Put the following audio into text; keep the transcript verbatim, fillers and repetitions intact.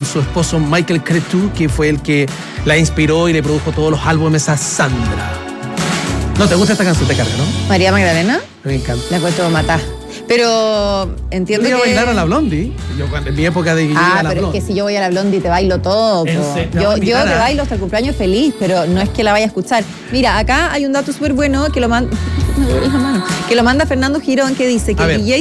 su esposo Michael Cretu, que fue el que la inspiró y le produjo todos los álbumes a Sandra. ¿No te gusta esta canción? Te carga, ¿no? María Magdalena. Me encanta. La encuentro matar. Pero entiendo Yo iba que... a bailar a la Blondie. Yo cuando, en mi época de que yo Ah, iba a la pero Blondie. es que si yo voy a la Blondie te bailo todo. ¿En Po. serio? Yo, No, yo mira, te ah. bailo hasta el cumpleaños feliz, pero no es que la vaya a escuchar. Mira, acá hay un dato súper bueno que lo manda... Me duele la mano. Que lo manda Fernando Girón, que dice que A ver. D J